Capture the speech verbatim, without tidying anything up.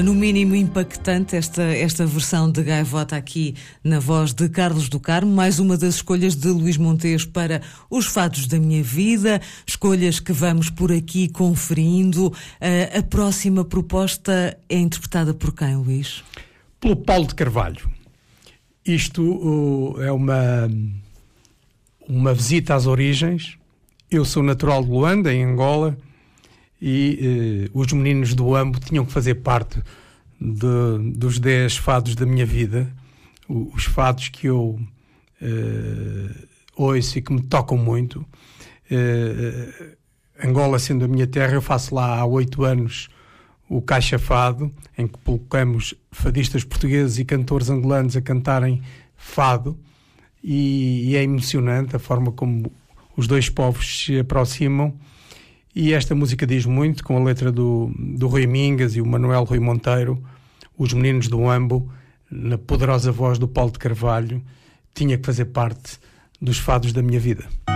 No mínimo impactante esta, esta versão de Gaivota aqui na voz de Carlos do Carmo, mais uma das escolhas de Luís Montes para os fados da minha vida, escolhas que vamos por aqui conferindo. Uh, a próxima proposta é interpretada por quem, Luís? Pelo Paulo de Carvalho. Isto uh, é uma, uma visita às origens. Eu sou natural de Luanda, em Angola, e uh, os meninos do Ambo tinham que fazer parte de, dos dez fados da minha vida, o, os fados que eu uh, ouço e que me tocam muito. Uh, Angola sendo a minha terra, eu faço lá há oito anos o Caixa Fado, em que colocamos fadistas portugueses e cantores angolanos a cantarem fado, e, e é emocionante a forma como os dois povos se aproximam. E esta música diz muito, com a letra do, do Rui Mingas e o Manuel Rui Monteiro, os meninos do Ambo, na poderosa voz do Paulo de Carvalho, tinha que fazer parte dos fados da minha vida.